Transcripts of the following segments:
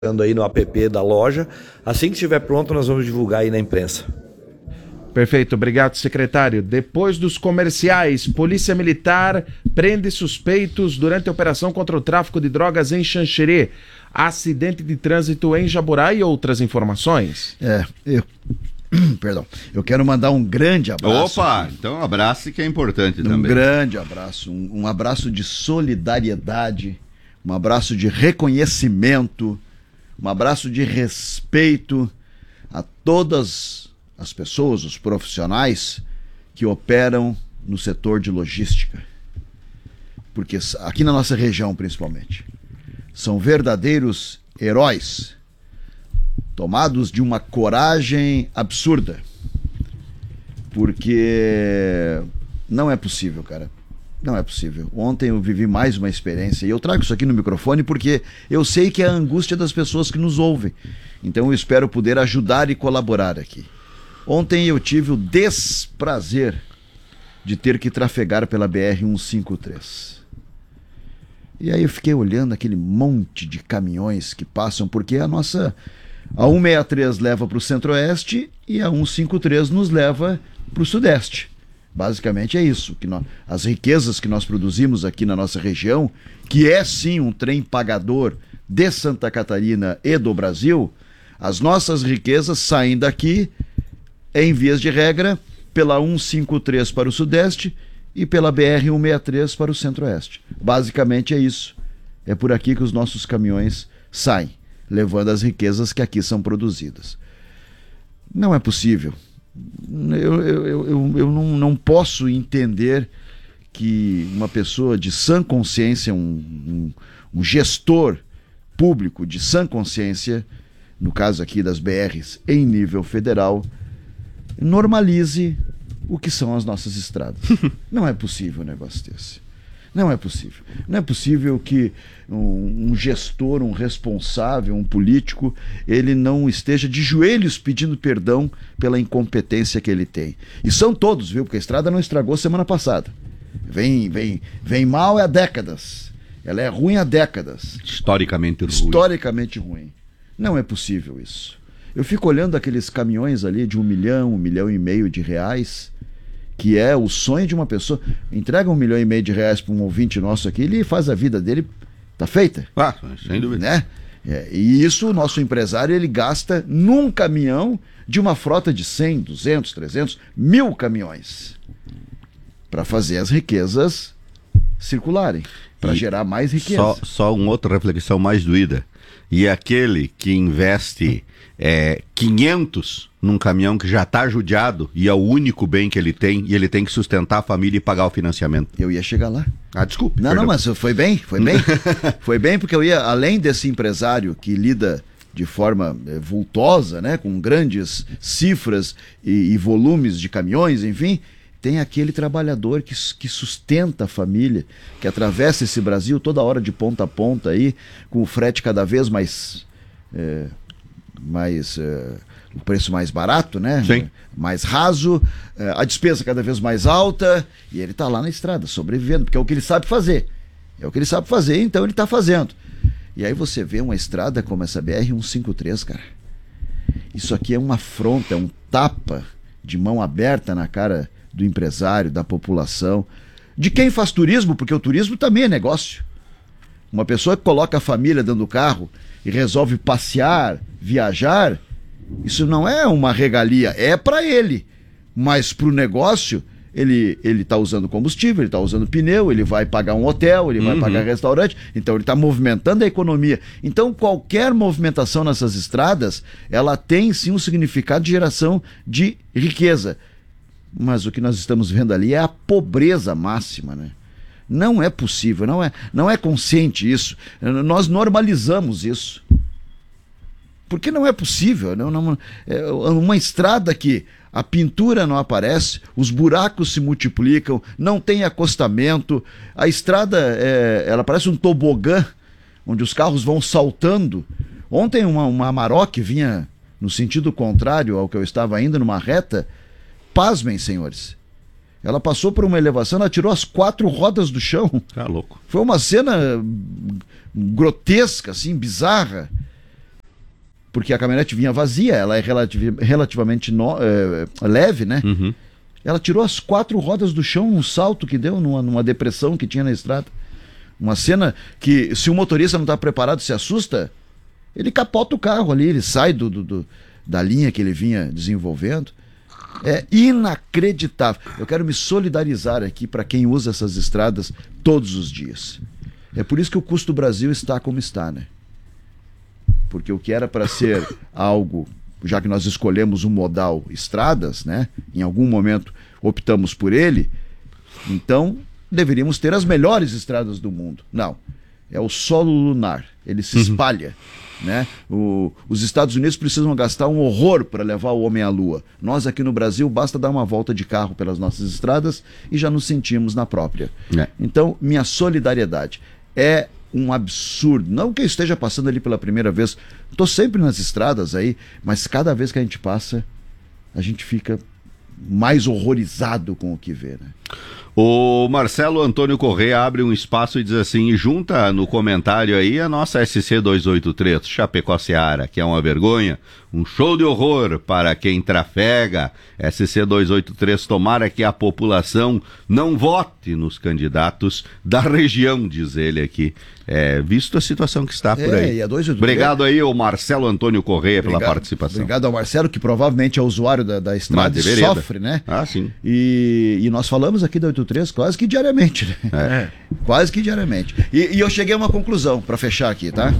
aí no app da loja. Assim que estiver pronto, nós vamos divulgar aí na imprensa. Perfeito, obrigado, secretário. Depois dos comerciais, Polícia Militar prende suspeitos durante a operação contra o tráfico de drogas em Xanxerê. Acidente de trânsito em Jaborá e outras informações. Eu quero mandar um grande abraço. Opa, então um abraço que é importante também. Um grande abraço, um abraço de solidariedade, um abraço de reconhecimento, um abraço de respeito a todas as pessoas, os profissionais que operam no setor de logística. Porque aqui na nossa região, principalmente, são verdadeiros heróis, tomados de uma coragem absurda. Porque não é possível, cara. Não é possível. Ontem eu vivi mais uma experiência e eu trago isso aqui no microfone porque eu sei que é a angústia das pessoas que nos ouvem. Então eu espero poder ajudar e colaborar aqui. Ontem eu tive o desprazer de ter que trafegar pela BR-153. E aí eu fiquei olhando aquele monte de caminhões que passam, porque a 163 leva para o centro-oeste e a 153 nos leva para o sudeste. Basicamente é isso. As riquezas que nós produzimos aqui na nossa região, que é sim um trem pagador de Santa Catarina e do Brasil, as nossas riquezas saem daqui, em vias de regra, pela 153 para o sudeste e pela BR-163 para o centro-oeste. Basicamente é isso. É por aqui que os nossos caminhões saem, levando as riquezas que aqui são produzidas. Não é possível. Eu não posso entender que uma pessoa de sã consciência, um gestor público de sã consciência, no caso aqui das BRs em nível federal, normalize o que são as nossas estradas. Não é possível um negócio desse. Não é possível. Não é possível que um gestor, um responsável, um político, ele não esteja de joelhos pedindo perdão pela incompetência que ele tem. E são todos, viu? Porque a estrada não estragou semana passada. Vem mal há décadas. Ela é ruim há décadas. Historicamente ruim. Não é possível isso. Eu fico olhando aqueles caminhões ali de 1 milhão, 1,5 milhão de reais, que é o sonho de uma pessoa. Entrega 1,5 milhão de reais para um ouvinte nosso aqui, ele faz a vida dele, tá feita. Sem dúvida. Né? E isso o nosso empresário, ele gasta num caminhão de uma frota de 100, 200, 300, 1.000 caminhões para fazer as riquezas circularem, para gerar mais riqueza. Só uma outra reflexão mais doída. E aquele que investe 500 num caminhão que já está judiado e é o único bem que ele tem e ele tem que sustentar a família e pagar o financiamento. Eu ia chegar lá. Desculpe. Não, mas foi bem. Foi bem porque eu ia, além desse empresário que lida de forma vultosa, né, com grandes cifras e volumes de caminhões, enfim, tem aquele trabalhador que sustenta a família, que atravessa esse Brasil toda hora de ponta a ponta aí, com o frete cada vez o preço mais barato, né? Sim. Mais raso, a despesa cada vez mais alta, e ele está lá na estrada, sobrevivendo, porque é o que ele sabe fazer. Então ele está fazendo. E aí você vê uma estrada como essa BR-153, cara. Isso aqui é uma afronta, é um tapa de mão aberta na cara do empresário, da população, de quem faz turismo, porque o turismo também é negócio. Uma pessoa que coloca a família dentro do carro e resolve passear, viajar, isso não é uma regalia, é para ele. Mas para o negócio, ele está usando combustível, ele está usando pneu, ele vai pagar um hotel, ele vai pagar restaurante, então ele está movimentando a economia. Então qualquer movimentação nessas estradas, ela tem sim um significado de geração de riqueza. Mas o que nós estamos vendo ali é a pobreza máxima, né? Não é possível, não é consciente isso. Nós normalizamos isso. Porque não é possível. Uma estrada que a pintura não aparece, os buracos se multiplicam, não tem acostamento, a estrada ela parece um tobogã, onde os carros vão saltando. Ontem uma Amarok vinha no sentido contrário ao que eu estava indo, numa reta. Pasmem, senhores. Ela passou por uma elevação, ela tirou as 4 rodas do chão. Tá louco. Foi uma cena grotesca, assim, bizarra. porque a caminhonete vinha vazia, ela é relativamente leve, né? Uhum. Ela tirou as 4 rodas do chão, um salto que deu numa depressão que tinha na estrada. Uma cena que, se o motorista não está preparado, se assusta, ele capota o carro ali, ele sai da linha que ele vinha desenvolvendo. É inacreditável. Eu quero me solidarizar aqui para quem usa essas estradas todos os dias. É por isso que o custo do Brasil está como está, né? Porque o que era para ser algo, já que nós escolhemos um modal estradas, né? Em algum momento optamos por ele, então deveríamos ter as melhores estradas do mundo. Não, é o solo lunar, ele se espalha, né? Os Estados Unidos precisam gastar um horror para levar o homem à Lua. Nós aqui no Brasil basta dar uma volta de carro pelas nossas estradas e já nos sentimos na própria. Então, minha solidariedade é um absurdo, não que eu esteja passando ali pela primeira vez, estou sempre nas estradas aí, mas cada vez que a gente passa, a gente fica mais horrorizado com o que vê, né? O Marcelo Antônio Corrêa abre um espaço e diz assim, e junta no comentário aí a nossa SC283, Chapecó Seara, que é uma vergonha, um show de horror para quem trafega. SC283, tomara que a população não vote nos candidatos da região, diz ele aqui, visto a situação que está por aí. E a 283... Obrigado aí ao Marcelo Antônio Corrêa pela participação. Obrigado ao Marcelo, que provavelmente é usuário da estrada e sofre, né? Ah, sim. E nós falamos aqui da 83 quase que diariamente, né? Quase que diariamente. E eu cheguei a uma conclusão, para fechar aqui, tá?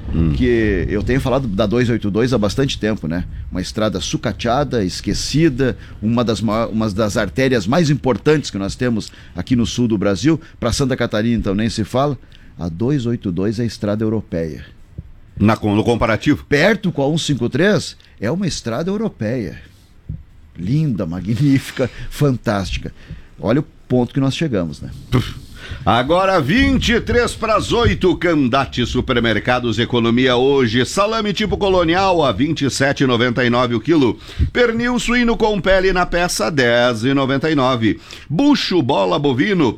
Que eu tenho falado da 282 há bastante tempo, né? Uma estrada sucateada, esquecida, uma das artérias mais importantes que nós temos aqui no sul do Brasil. Para Santa Catarina, então, nem se fala. A 282 é a estrada europeia. No comparativo? Perto com a 153, é uma estrada europeia. Linda, magnífica, fantástica. Olha o ponto que nós chegamos, né? Agora 7:53, Candate Supermercados Economia hoje, salame tipo colonial a 27,99 o quilo, pernil suíno com pele na peça 10,99, bucho bola bovino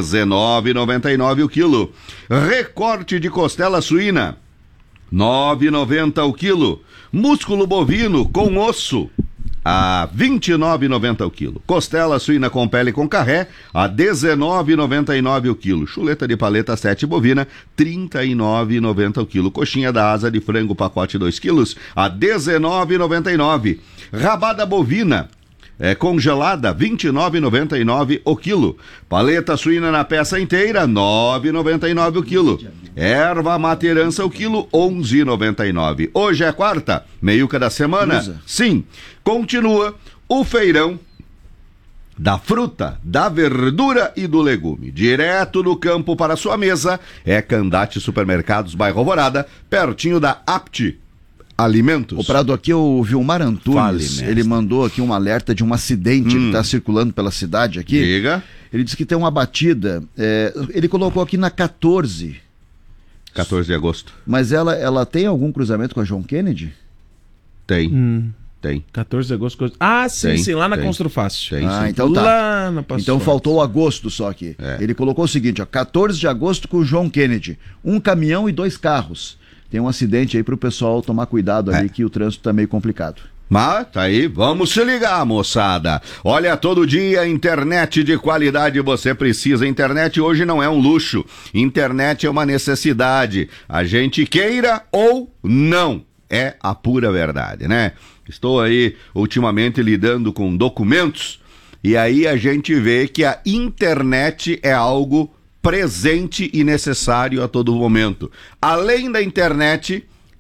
19,99 o quilo, recorte de costela suína 9,90 o quilo, músculo bovino com osso a 29,90 o quilo. Costela suína com pele com carré a 19,99 o quilo. Chuleta de paleta 7 bovina 39,90 o quilo. Coxinha da asa de frango pacote 2 quilos a 19,99. Rabada bovina congelada 29,99 o quilo. Paleta suína na peça inteira 9,99 o quilo. Erva materança o quilo 11,99. Hoje é quarta, meiuca da semana. Sim, continua o feirão da fruta, da verdura e do legume. Direto do campo para sua mesa é Candate Supermercados, bairro Alvorada, pertinho da Apti Alimentos. O Prado, aqui o Vilmar Antunes, ele mandou aqui um alerta de um acidente que está circulando pela cidade aqui. Diga. Ele disse que tem uma batida, ele colocou aqui na 14 de agosto. Mas ela tem algum cruzamento com a João Kennedy? Tem. Tem. 14 de agosto. Ah, sim, sim, lá na Construfácil. Tem, sim. Então tá. Lá na Então faltou o agosto só aqui. Ele colocou o seguinte, ó, 14 de agosto com o João Kennedy. Um caminhão e 2 carros. Tem um acidente aí pro pessoal tomar cuidado ali, que o trânsito tá meio complicado. Mas tá aí, vamos se ligar, moçada. Olha, todo dia internet de qualidade você precisa. Internet hoje não é um luxo. Internet é uma necessidade. A gente queira ou não. É a pura verdade, né? Estou aí ultimamente lidando com documentos e aí a gente vê que a internet é algo presente e necessário a todo momento. Além da internet,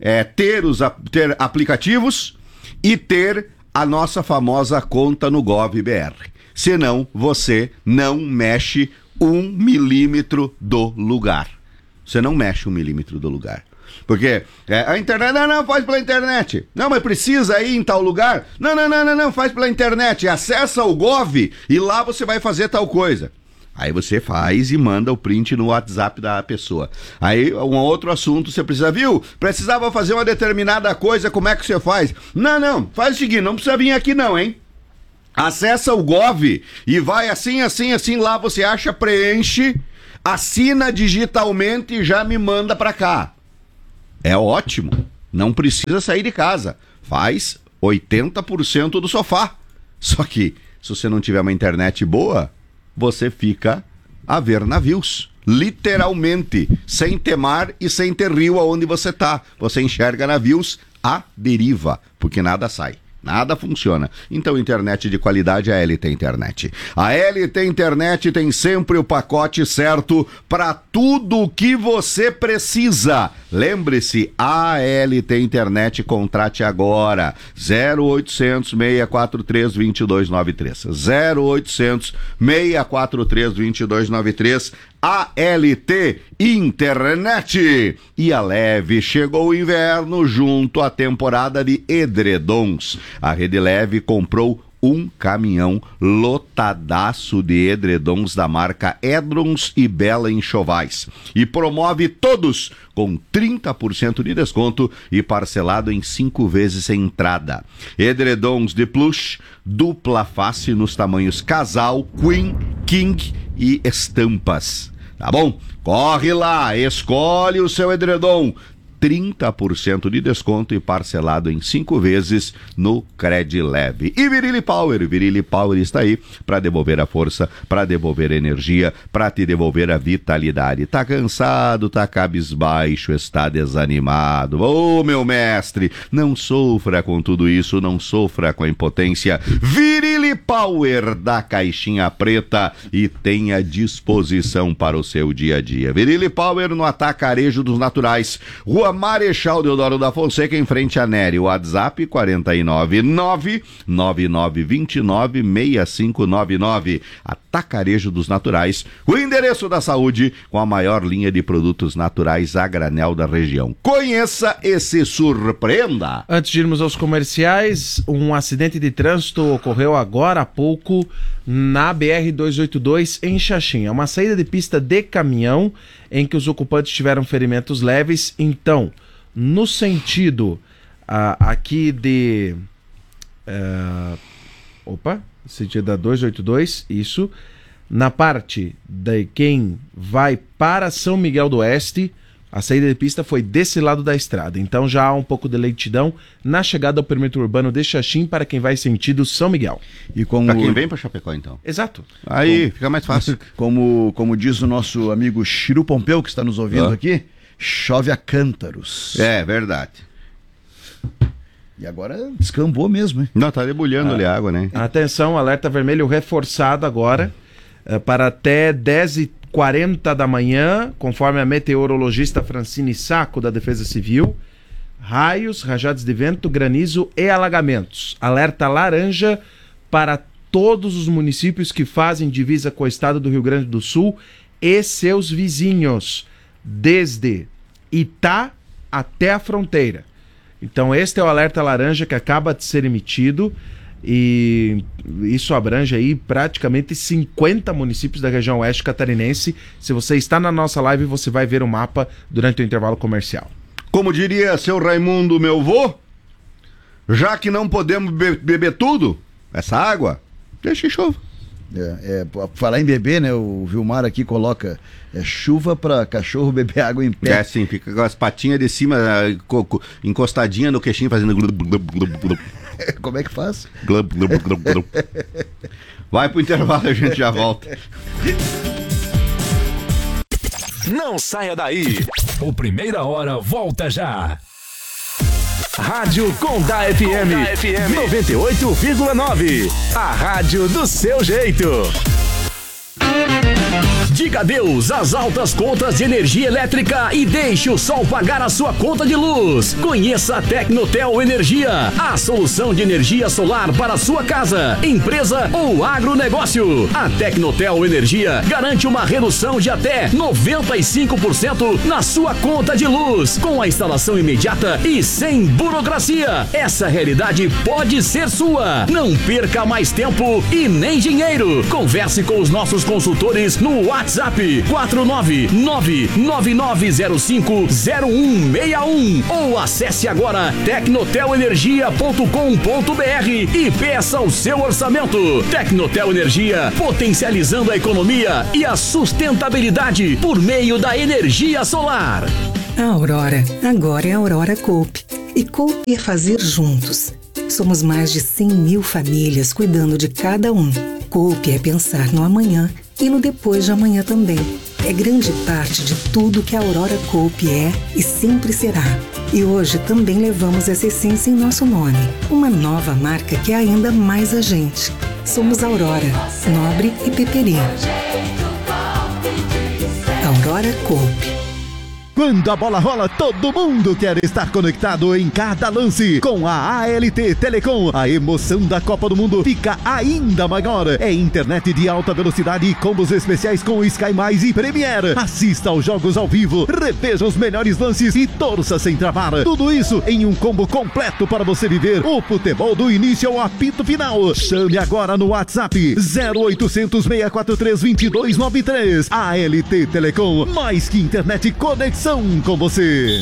ter aplicativos e ter a nossa famosa conta no GovBR. Senão, você não mexe 1 milímetro do lugar. Você não mexe 1 milímetro do lugar. Porque a internet, não, faz pela internet. Não, mas precisa ir em tal lugar. Não, faz pela internet. Acessa o Gov e lá você vai fazer tal coisa. Aí você faz e manda o print no WhatsApp da pessoa. Aí um outro assunto, você precisava fazer uma determinada coisa, como é que você faz? Não, faz o seguinte, não precisa vir aqui não, hein? Acessa o Gov e vai assim, lá você acha, preenche, assina digitalmente e já me manda pra cá. É ótimo, Não precisa sair de casa. Faz 80% do sofá. Só que, se você não tiver uma internet boa, você fica a ver navios. Literalmente, sem ter mar e sem ter rio aonde você tá. Você enxerga navios à deriva, porque nada sai. Nada funciona. Então, internet de qualidade é a LT Internet. A LT Internet tem sempre o pacote certo para tudo o que você precisa. Lembre-se, a LT Internet, contrate agora. 0800 643 2293. 0800 643 2293. ALT Internet. E a Leve, chegou o inverno junto à temporada de edredons. A Rede Leve comprou um caminhão lotadaço de edredons da marca Edrons e Bela Enxovais e promove todos com 30% de desconto e parcelado em 5 vezes sem entrada. Edredons de plush, dupla face nos tamanhos casal, queen, king e estampas. Tá bom? Corre lá, escolhe o seu edredom. 30% de desconto e parcelado em 5 vezes no Credileve. E Virilli Power. Virilli Power está aí para devolver a força, para devolver a energia, para te devolver a vitalidade. Tá cansado, tá cabisbaixo, está desanimado. Ô, meu mestre, não sofra com tudo isso, não sofra com a impotência. Virilli Power da caixinha preta e tenha disposição para o seu dia a dia. Virilli Power no Atacarejo dos Naturais. Rua Marechal Deodoro da Fonseca, em frente a Nery. WhatsApp 499-9929-6599. Atacarejo dos Naturais, o endereço da saúde com a maior linha de produtos naturais a granel da região. Conheça e se surpreenda. Antes de irmos aos comerciais, um acidente de trânsito ocorreu agora há pouco na BR-282 em Xaxim. É uma saída de pista de caminhão em que os ocupantes tiveram ferimentos leves. Então, no sentido aqui de... sentido da 282, isso. Na parte de quem vai para São Miguel do Oeste, a saída de pista foi desse lado da estrada. Então já há um pouco de lentidão na chegada ao perímetro urbano de Xaxim para quem vai sentido São Miguel. E como... Para quem vem para Chapecó, então. Exato. Aí fica mais fácil. Como diz o nosso amigo Chiru Pompeu, que está nos ouvindo aqui, chove a cântaros. É verdade. E agora descambou mesmo, hein? Não, tá debulhando ali a água, né? Atenção, alerta vermelho reforçado agora para até 10h40 da manhã, conforme a meteorologista Francine Sacco, da Defesa Civil. Raios, rajadas de vento, granizo e alagamentos. Alerta laranja para todos os municípios que fazem divisa com o estado do Rio Grande do Sul e seus vizinhos, desde Itá até a fronteira. Então este é o alerta laranja que acaba de ser emitido e isso abrange aí praticamente 50 municípios da região oeste catarinense. Se você está na nossa live, você vai ver o mapa durante o intervalo comercial. Como diria seu Raimundo, meu vô, já que não podemos beber tudo, essa água, deixa que chova. Falar em beber, né? O Vilmar aqui coloca chuva para cachorro beber água em pé. É assim, fica com as patinhas de cima encostadinha no queixinho fazendo glub, glub, glub, glub. Como é que faz? Glub, glub, glub, glub. Vai pro intervalo, a gente já volta. Não saia daí. O Primeira Hora volta já. Rádio Condá FM 98,9. A rádio do seu jeito. Diga adeus às altas contas de energia elétrica e deixe o sol pagar a sua conta de luz. Conheça a Tecnotel Energia, a solução de energia solar para a sua casa, empresa ou agronegócio. A Tecnotel Energia garante uma redução de até 95% na sua conta de luz, com a instalação imediata e sem burocracia. Essa realidade pode ser sua. Não perca mais tempo e nem dinheiro. Converse com os nossos consultores no WhatsApp 499-9905-0161 ou acesse agora tecnotelenergia.com.br e peça o seu orçamento. Tecnotel Energia, potencializando a economia e a sustentabilidade por meio da energia solar. A Aurora, agora é a Aurora Coop. E Coop é fazer juntos. Somos mais de 100 mil famílias cuidando de cada um. Coop é pensar no amanhã e no depois de amanhã também. É grande parte de tudo que a Aurora Coop é e sempre será. E hoje também levamos essa essência em nosso nome. Uma nova marca que é ainda mais a gente. Somos Aurora, Nobre e Peperi. Aurora Coop. Quando a bola rola, todo mundo quer estar conectado em cada lance. Com a ALT Telecom, a emoção da Copa do Mundo fica ainda maior. É internet de alta velocidade e combos especiais com Sky Mais e Premiere. Assista aos jogos ao vivo, reveja os melhores lances e torça sem travar. Tudo isso em um combo completo para você viver o futebol do início ao apito final. Chame agora no WhatsApp 0800 643 2293. ALT Telecom, mais que internet, conexão com você.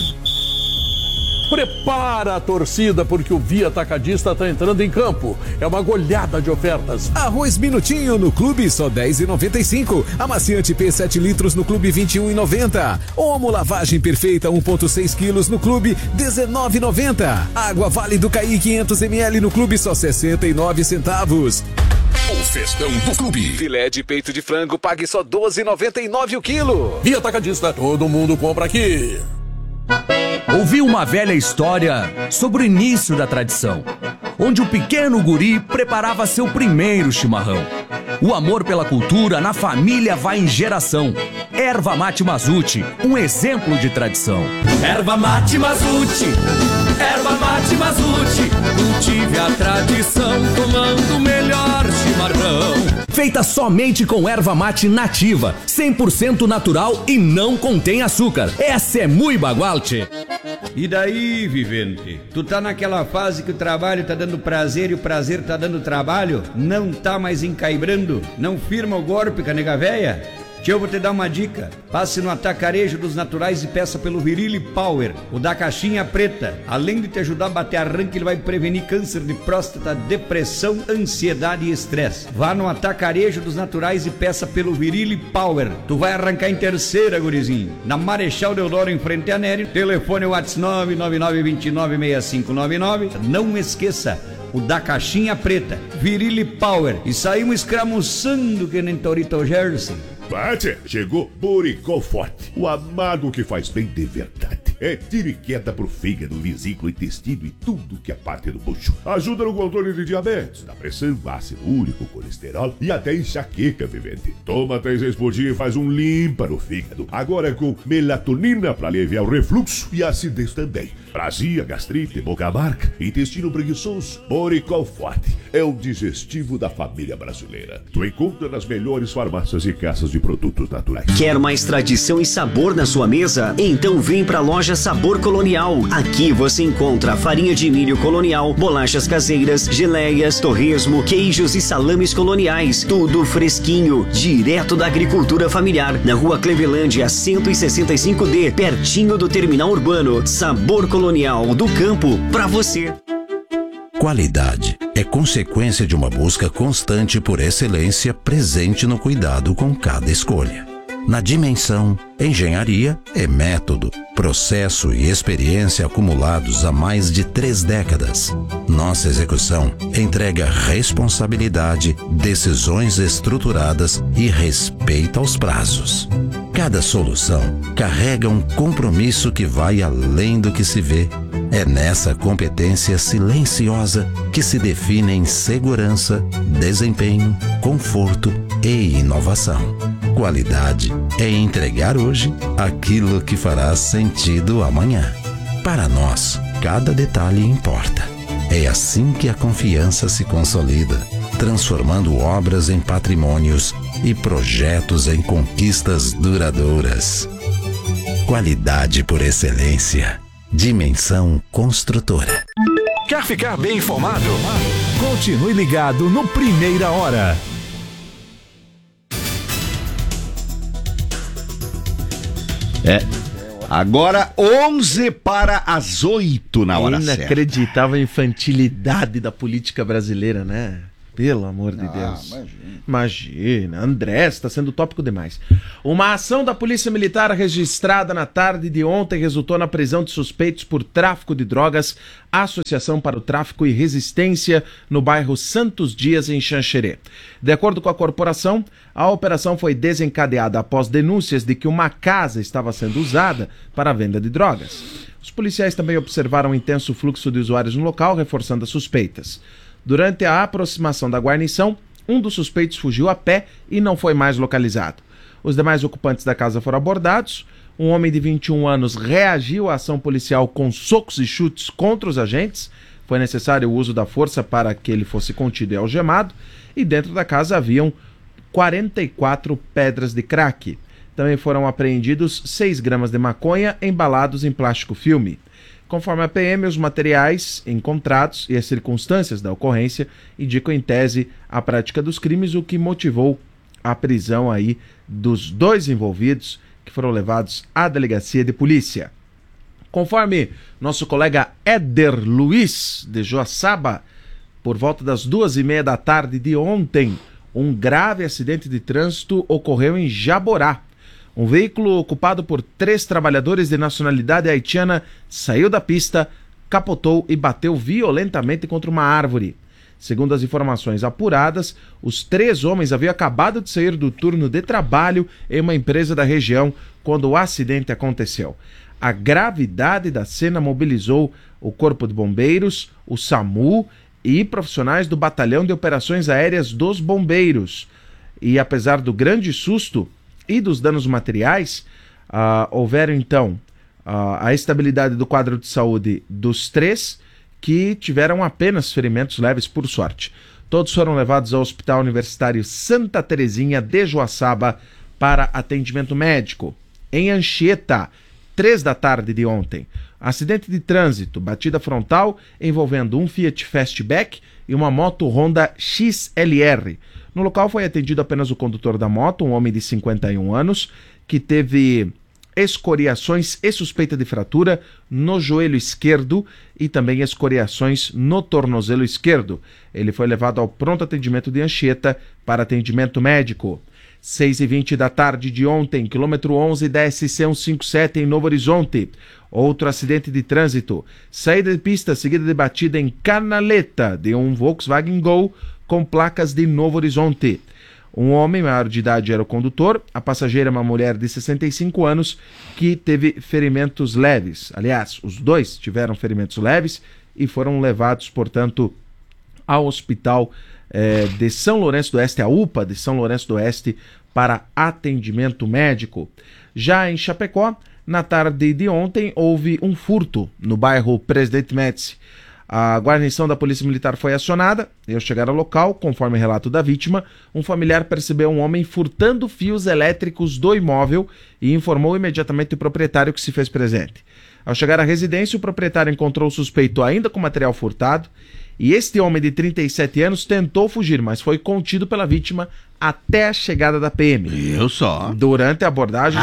Prepara a torcida, porque o Via Atacadista está entrando em campo. É uma goleada de ofertas. Arroz Minutinho no Clube só R$10,95. Amaciante P 7 litros no Clube R$21,90. Omo Lavagem Perfeita 1,6 quilos no Clube R$19,90. Água Vale do Caí 500 ml no Clube só 69 centavos. O festão do Clube. Filé de peito de frango pague só R$12,99 o quilo. Via Atacadista, todo mundo compra aqui. Ouvi uma velha história sobre o início da tradição, onde o pequeno guri preparava seu primeiro chimarrão. O amor pela cultura na família vai em geração. Erva Mate Mazuti, um exemplo de tradição. Erva Mate Mazuti, Erva Mate Mazuti, cultive a tradição tomando o melhor chimarrão. Feita somente com erva mate nativa, 100% natural e não contém açúcar. Essa é muito bagualte. E daí, vivente? Tu tá naquela fase que o trabalho tá dando prazer e o prazer tá dando trabalho? Não tá mais encaibrando? Não firma o golpe, canega véia? Eu vou te dar uma dica. Passe no Atacarejo dos Naturais e peça pelo Virile Power, o da caixinha preta. Além de te ajudar a bater arranque, ele vai prevenir câncer de próstata, depressão, ansiedade e estresse. Vá no Atacarejo dos Naturais e peça pelo Virile Power. Tu vai arrancar em terceira, gurizinho. Na Marechal Deodoro, em frente a Nery. Telefone WhatsApp 999296599. Não esqueça, o da caixinha preta, Virile Power. E saímos escramuçando que nem Torito Jersey. Bate, chegou Boricol Forte, o amargo que faz bem de verdade. É tiro e queda pro fígado, vesícula, intestino e tudo que é parte do bucho. Ajuda no controle de diabetes, da pressão, ácido úrico, colesterol e até enxaqueca, vivente. Toma 3 vezes por dia e faz um limpa no fígado. Agora com melatonina para aliviar o refluxo e a acidez também. Prazia, gastrite, boca amarga, intestino preguiçoso. Boricol Forte é o digestivo da família brasileira. Tu encontra nas melhores farmácias e caixas de produtos naturais. Quer mais tradição e sabor na sua mesa? Então vem pra loja Sabor Colonial. Aqui você encontra farinha de milho colonial, bolachas caseiras, geleias, torresmo, queijos e salames coloniais. Tudo fresquinho, direto da agricultura familiar. Na rua Clevelândia 165D, pertinho do terminal urbano. Sabor Colonial do campo pra você. Qualidade é consequência de uma busca constante por excelência presente no cuidado com cada escolha. Na Dimensão, engenharia é método, processo e experiência acumulados há mais de 3 décadas. Nossa execução entrega responsabilidade, decisões estruturadas e respeito aos prazos. Cada solução carrega um compromisso que vai além do que se vê. É nessa competência silenciosa que se definem segurança, desempenho, conforto e inovação. Qualidade é entregar hoje aquilo que fará sentido amanhã. Para nós, cada detalhe importa. É assim que a confiança se consolida, transformando obras em patrimônios e projetos em conquistas duradouras. Qualidade por excelência. Dimensão Construtora. Quer ficar bem informado? Continue ligado no Primeira Hora. Agora 11 para as 8 na hora certa. Inacreditável a infantilidade da política brasileira, né? Pelo amor de Deus. Imagina. André, está sendo tópico demais. Uma ação da Polícia Militar registrada na tarde de ontem resultou na prisão de suspeitos por tráfico de drogas, Associação para o Tráfico e Resistência, no bairro Santos Dias, em Xanxerê. De acordo com a corporação, a operação foi desencadeada após denúncias de que uma casa estava sendo usada para a venda de drogas. Os policiais também observaram um intenso fluxo de usuários no local, reforçando as suspeitas. Durante a aproximação da guarnição, um dos suspeitos fugiu a pé e não foi mais localizado. Os demais ocupantes da casa foram abordados. Um homem de 21 anos reagiu à ação policial com socos e chutes contra os agentes. Foi necessário o uso da força para que ele fosse contido e algemado. E dentro da casa haviam 44 pedras de crack. Também foram apreendidos 6 gramas de maconha embalados em plástico filme. Conforme a PM, os materiais encontrados e as circunstâncias da ocorrência indicam em tese a prática dos crimes, o que motivou a prisão aí dos 2 envolvidos, que foram levados à delegacia de polícia. Conforme nosso colega Éder Luiz, de Joaçaba, por volta das 2h30 da tarde de ontem, um grave acidente de trânsito ocorreu em Jaborá. Um veículo ocupado por 3 trabalhadores de nacionalidade haitiana saiu da pista, capotou e bateu violentamente contra uma árvore. Segundo as informações apuradas, os 3 homens haviam acabado de sair do turno de trabalho em uma empresa da região quando o acidente aconteceu. A gravidade da cena mobilizou o Corpo de Bombeiros, o SAMU e profissionais do Batalhão de Operações Aéreas dos Bombeiros. E apesar do grande susto e dos danos materiais, houveram então a estabilidade do quadro de saúde dos 3, que tiveram apenas ferimentos leves, por sorte. Todos foram levados ao Hospital Universitário Santa Terezinha de Joaçaba para atendimento médico. Em Anchieta, 3 da tarde de ontem, acidente de trânsito, batida frontal envolvendo um Fiat Fastback e uma moto Honda XLR. No local foi atendido apenas o condutor da moto, um homem de 51 anos, que teve escoriações e suspeita de fratura no joelho esquerdo e também escoriações no tornozelo esquerdo. Ele foi levado ao pronto atendimento de Anchieta para atendimento médico. 6h20 da tarde de ontem, quilômetro 11 da SC 157 em Novo Horizonte. Outro acidente de trânsito. Saída de pista seguida de batida em canaleta de um Volkswagen Gol com placas de Novo Horizonte. Um homem maior de idade era o condutor, a passageira é uma mulher de 65 anos que teve ferimentos leves. Aliás, os 2 tiveram ferimentos leves e foram levados, portanto, ao hospital de São Lourenço do Oeste, a UPA de São Lourenço do Oeste, para atendimento médico. Já em Chapecó, na tarde de ontem, houve um furto no bairro Presidente Médici. A guarnição da Polícia Militar foi acionada e, ao chegar ao local, conforme relato da vítima, um familiar percebeu um homem furtando fios elétricos do imóvel e informou imediatamente o proprietário, que se fez presente. Ao chegar à residência, o proprietário encontrou o suspeito ainda com material furtado e este homem de 37 anos tentou fugir, mas foi contido pela vítima até a chegada da PM. Durante a abordagem...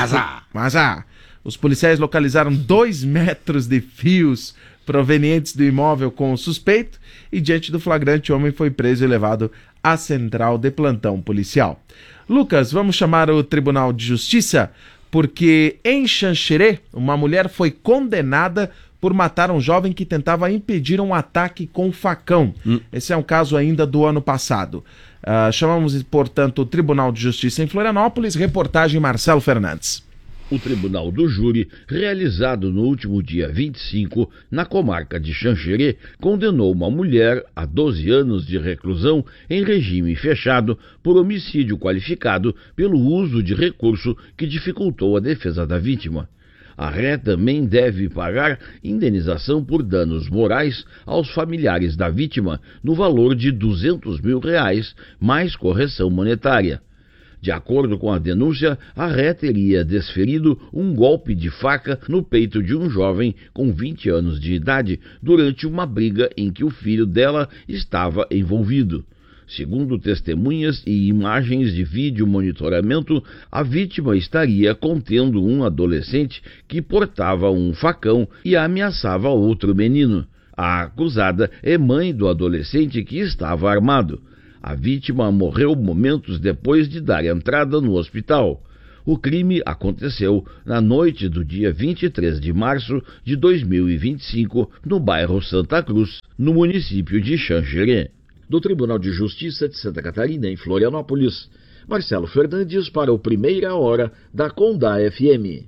Os policiais localizaram 2 metros de fios provenientes do imóvel com o suspeito e, diante do flagrante, o homem foi preso e levado à central de plantão policial. Lucas, vamos chamar o Tribunal de Justiça, porque em Xanxerê, uma mulher foi condenada por matar um jovem que tentava impedir um ataque com facão. Esse é um caso ainda do ano passado. Chamamos, portanto, o Tribunal de Justiça em Florianópolis. Reportagem Marcelo Fernandes. O Tribunal do Júri, realizado no último dia 25, na comarca de Xanxerê, condenou uma mulher a 12 anos de reclusão em regime fechado por homicídio qualificado pelo uso de recurso que dificultou a defesa da vítima. A ré também deve pagar indenização por danos morais aos familiares da vítima no valor de R$200 mil, mais correção monetária. De acordo com a denúncia, a ré teria desferido um golpe de faca no peito de um jovem com 20 anos de idade durante uma briga em que o filho dela estava envolvido. Segundo testemunhas e imagens de vídeo monitoramento, a vítima estaria contendo um adolescente que portava um facão e ameaçava outro menino. A acusada é mãe do adolescente que estava armado. A vítima morreu momentos depois de dar entrada no hospital. O crime aconteceu na noite do dia 23 de março de 2025, no bairro Santa Cruz, no município de Xanxerê. Do Tribunal de Justiça de Santa Catarina, em Florianópolis, Marcelo Fernandes para o Primeira Hora da Condá FM.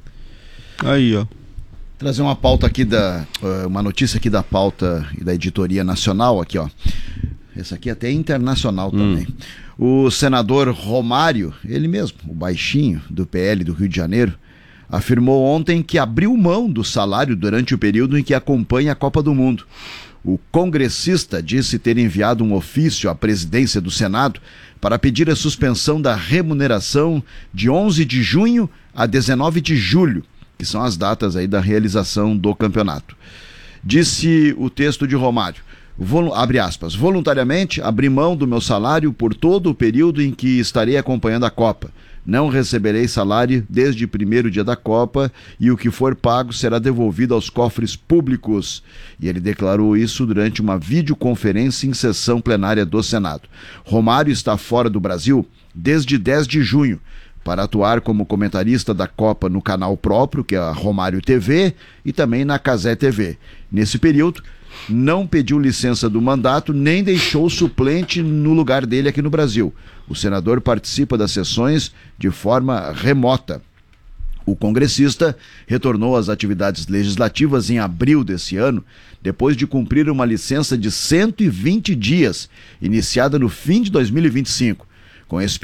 Aí, ó. Trazer uma pauta aqui uma notícia aqui da pauta e da editoria nacional aqui, ó. Essa aqui até é internacional também. O senador Romário, ele mesmo, o baixinho do PL do Rio de Janeiro, afirmou ontem que abriu mão do salário durante o período em que acompanha a Copa do Mundo. O congressista disse ter enviado um ofício à presidência do Senado para pedir a suspensão da remuneração de 11 de junho a 19 de julho, que são as datas aí da realização do campeonato. Disse o texto de Romário, abre aspas, voluntariamente abri mão do meu salário por todo o período em que estarei acompanhando a Copa. Não receberei salário desde o primeiro dia da Copa e o que for pago será devolvido aos cofres públicos. E ele declarou isso durante uma videoconferência em sessão plenária do Senado. Romário está fora do Brasil desde 10 de junho para atuar como comentarista da Copa no canal próprio, que é a Romário TV, e também na Cazé TV. Nesse período, não pediu licença do mandato, nem deixou o suplente no lugar dele aqui no Brasil. O senador participa das sessões de forma remota. O congressista retornou às atividades legislativas em abril desse ano, depois de cumprir uma licença de 120 dias, iniciada no fim de 2025. Como esse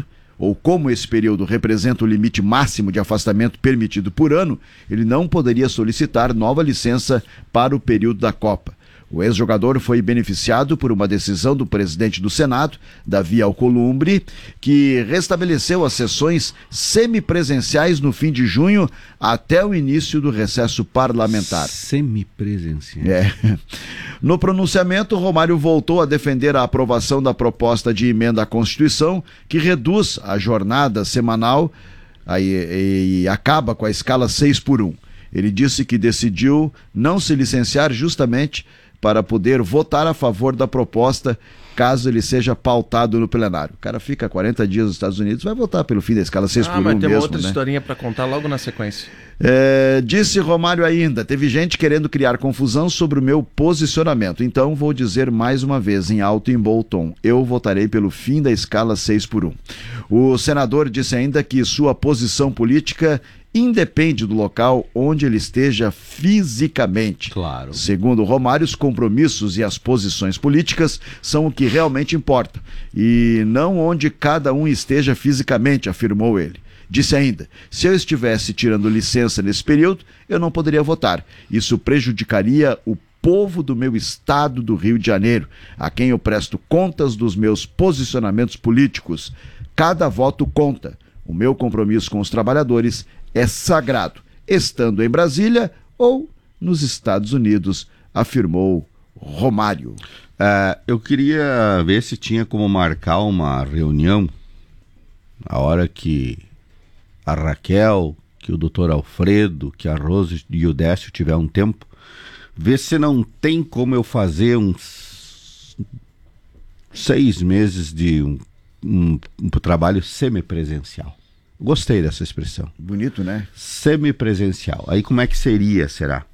período representa o limite máximo de afastamento permitido por ano, ele não poderia solicitar nova licença para o período da Copa. O ex-jogador foi beneficiado por uma decisão do presidente do Senado, Davi Alcolumbre, que restabeleceu as sessões semipresenciais no fim de junho até o início do recesso parlamentar. Semipresenciais. No pronunciamento, Romário voltou a defender a aprovação da proposta de emenda à Constituição, que reduz a jornada semanal e acaba com a escala 6x1. Ele disse que decidiu não se licenciar justamente para poder votar a favor da proposta caso ele seja pautado no plenário. O cara fica 40 dias nos Estados Unidos, vai votar pelo fim da escala 6x1 mesmo, mas tem uma né? outra historinha para contar logo na sequência. Disse Romário ainda, teve gente querendo criar confusão sobre o meu posicionamento, então vou dizer mais uma vez, em alto e em bom tom, eu votarei pelo fim da escala 6x1. O senador disse ainda que sua posição política independe do local onde ele esteja fisicamente. Claro. Segundo Romário, os compromissos e as posições políticas são o que realmente importa, e não onde cada um esteja fisicamente, afirmou ele. Disse ainda, se eu estivesse tirando licença nesse período, eu não poderia votar. Isso prejudicaria o povo do meu estado do Rio de Janeiro, a quem eu presto contas dos meus posicionamentos políticos. Cada voto conta. O meu compromisso com os trabalhadores é sagrado, estando em Brasília ou nos Estados Unidos, afirmou Romário. Eu queria ver se tinha como marcar uma reunião, a hora que a Raquel, que o doutor Alfredo, que a Rose e o Décio tiver um tempo, ver se não tem como eu fazer uns 6 meses de um trabalho semipresencial. Gostei dessa expressão. Bonito, né? Semipresencial. Aí como é que seria, será?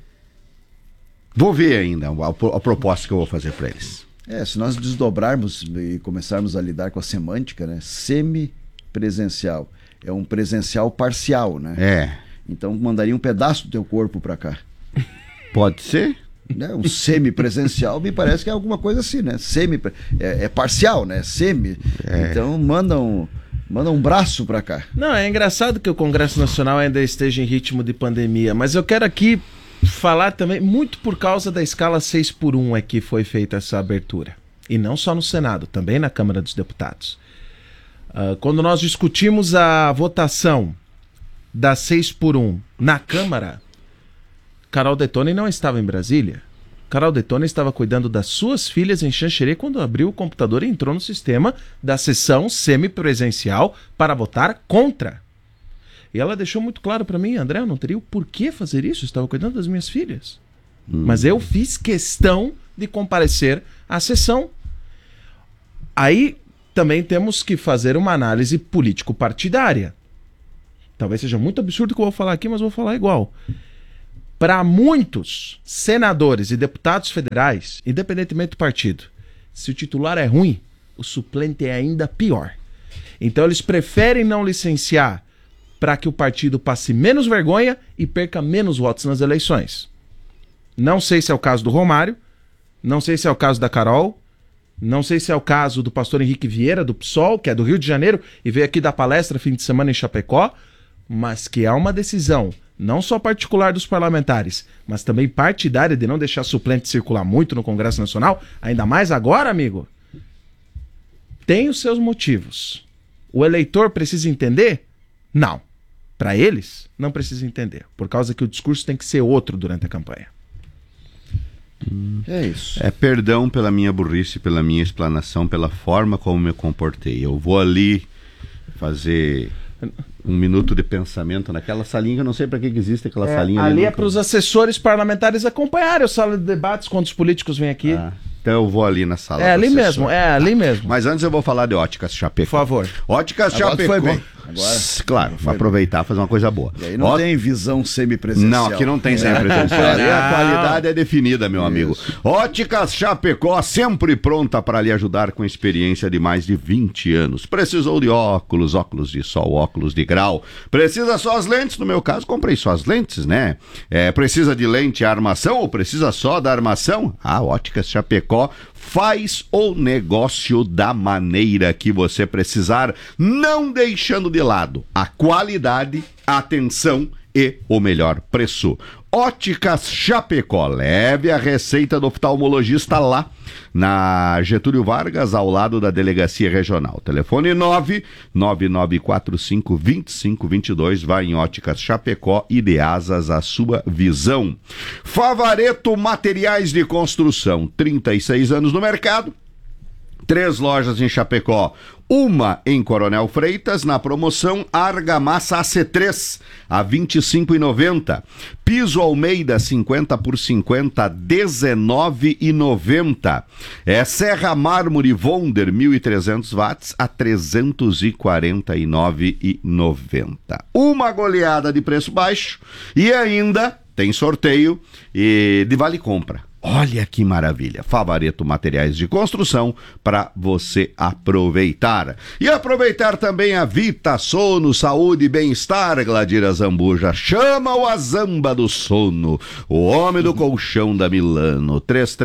Vou ver ainda a proposta que eu vou fazer para eles. Se nós desdobrarmos e começarmos a lidar com a semântica, né? Semipresencial. É um presencial parcial, né? Então mandaria um pedaço do teu corpo para cá. Pode ser? Um semipresencial me parece que é alguma coisa assim, né? É parcial, né? Então manda um braço pra cá. Não, é engraçado que o Congresso Nacional ainda esteja em ritmo de pandemia, mas eu quero aqui falar também, muito por causa da escala 6x1 é que foi feita essa abertura. E não só no Senado, também na Câmara dos Deputados. Quando nós discutimos a votação da 6x1 na Câmara, Carol Detoni não estava em Brasília. Carol Detoni estava cuidando das suas filhas em Xanxerê quando abriu o computador e entrou no sistema da sessão semipresencial para votar contra. E ela deixou muito claro para mim, André, eu não teria o porquê fazer isso, eu estava cuidando das minhas filhas. Mas eu fiz questão de comparecer à sessão. Aí também temos que fazer uma análise político-partidária. Talvez seja muito absurdo o que eu vou falar aqui, mas vou falar igual. Para muitos senadores e deputados federais, independentemente do partido, se o titular é ruim, o suplente é ainda pior. Então eles preferem não licenciar para que o partido passe menos vergonha e perca menos votos nas eleições. Não sei se é o caso do Romário, não sei se é o caso da Carol, não sei se é o caso do pastor Henrique Vieira, do PSOL, que é do Rio de Janeiro, e veio aqui dar palestra fim de semana em Chapecó, mas que há uma decisão, não só particular dos parlamentares, mas também partidária de não deixar suplente circular muito no Congresso Nacional, ainda mais agora, amigo, tem os seus motivos. O eleitor precisa entender? Não. Para eles, não precisa entender, por causa que o discurso tem que ser outro durante a campanha. É isso. É perdão pela minha burrice, pela minha explanação, pela forma como me comportei. Eu vou ali fazer um minuto de pensamento naquela salinha, que eu não sei para que existe aquela salinha. Ali é para os assessores parlamentares acompanharem a sala de debates quando os políticos vêm aqui. Então eu vou ali na sala. É ali mesmo, ali mesmo. Mas antes eu vou falar de Óticas Chapecó. Por favor. Óticas Agora Chapecó. foi bem. Agora, claro, vou aproveitar, fazer uma coisa boa. E aí não tem visão semipresencial. Não, aqui não tem semipresencial. Ali a qualidade é definida, meu amigo. Óticas Chapecó, sempre pronta para lhe ajudar com experiência de mais de 20 anos. Precisou de óculos, óculos de sol, óculos de grau. Precisa só as lentes? No meu caso, comprei só as lentes, né? Precisa de lente armação ou precisa só da armação? A Óticas Chapecó faz o negócio da maneira que você precisar, não deixando de lado a qualidade, a atenção e o melhor preço. Óticas Chapecó, leve a receita do oftalmologista lá na Getúlio Vargas, ao lado da Delegacia Regional. Telefone 999452522, vai em Óticas Chapecó e dê asas à sua visão. Favareto Materiais de Construção, 36 anos no mercado, 3 lojas em Chapecó, uma em Coronel Freitas, na promoção Argamassa AC3, a R$ 25,90. Piso Almeida 50 por 50, R$ 19,90. Serra Mármore Wonder 1.300 watts, a R$ 349,90. Uma goleada de preço baixo e ainda tem sorteio de vale compra. Olha que maravilha, Favareto Materiais de Construção para você aproveitar. E aproveitar também a Vita Sono, saúde e bem-estar, Gladira Zambuja. Chama o Azamba do Sono, o homem do colchão da Milano,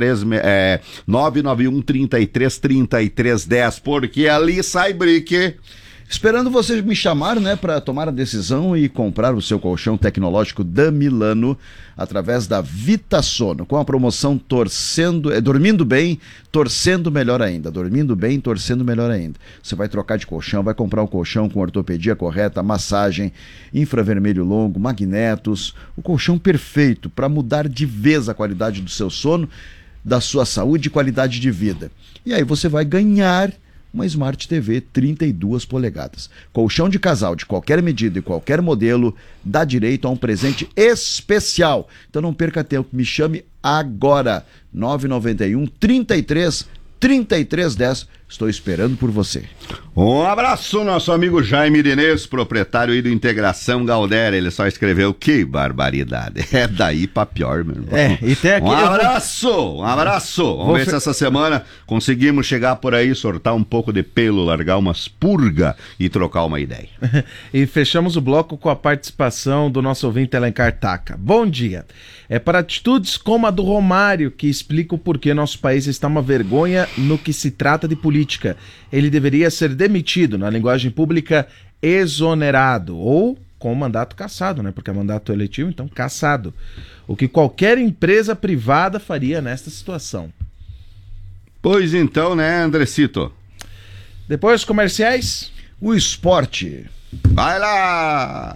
991-33-33-10, porque ali sai brique. Esperando vocês me chamar, né, para tomar a decisão e comprar o seu colchão tecnológico da Milano através da Vita Sono, com a promoção dormindo bem, torcendo melhor ainda. Dormindo bem, torcendo melhor ainda. Você vai trocar de colchão, vai comprar um colchão com ortopedia correta, massagem, infravermelho longo, magnetos, o colchão perfeito para mudar de vez a qualidade do seu sono, da sua saúde e qualidade de vida. E aí você vai ganhar uma Smart TV 32 polegadas. Colchão de casal de qualquer medida e qualquer modelo dá direito a um presente especial. Então não perca tempo, me chame agora. 991 33-33-10. Estou esperando por você. Um abraço, nosso amigo Jaime Irinês, proprietário aí do Integração Galdéria. Ele só escreveu: que barbaridade. É daí pra pior, meu irmão. E tem aqui... Um abraço. Vamos ver se essa semana conseguimos chegar por aí, sortar um pouco de pelo, largar umas purgas e trocar uma ideia. E fechamos o bloco com a participação do nosso ouvinte Alencar Taca. Bom dia. Para atitudes como a do Romário, que explica o porquê nosso país está uma vergonha no que se trata de política. Ele deveria ser demitido, na linguagem pública, exonerado, ou com mandato cassado, né? Porque é mandato eletivo, então cassado. O que qualquer empresa privada faria nesta situação. Pois então, né, Andrecito? Depois dos comerciais, o esporte. Vai lá!